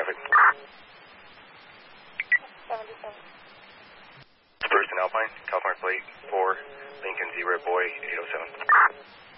traffic. 77. Spruce and Alpine, California plate 4, Lincoln Z Red Boy 807.